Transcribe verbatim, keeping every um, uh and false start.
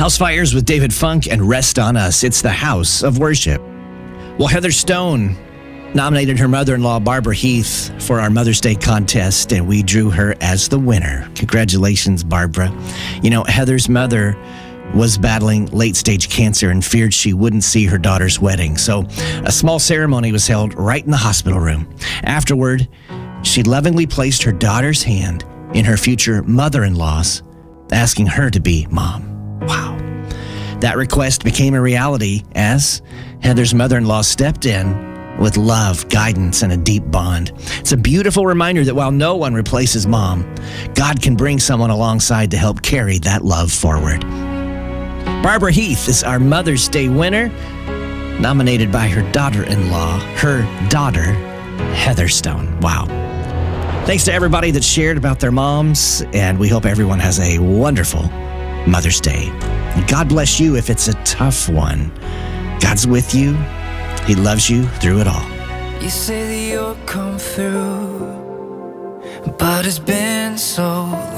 House Fires with David Funk and Rest on Us. It's the house of worship. Well, Heather Stone nominated her mother-in-law, Barbara Heath, for our Mother's Day contest, and we drew her as the winner. Congratulations, Barbara. You know, Heather's mother was battling late-stage cancer and feared she wouldn't see her daughter's wedding. So a small ceremony was held right in the hospital room. Afterward, she lovingly placed her daughter's hand in her future mother-in-law's, asking her to be mom. Wow. That request became a reality as Heather's mother-in-law stepped in with love, guidance, and a deep bond. It's a beautiful reminder that while no one replaces mom, God can bring someone alongside to help carry that love forward. Barbara Heath is our Mother's Day winner, nominated by her daughter-in-law, her daughter, Heather Stone. Wow. Thanks to everybody that shared about their moms, and we hope everyone has a wonderful Mother's Day. God bless you if it's a tough one. God's with you. He loves you through it all. You say that you'll come through, but it's been so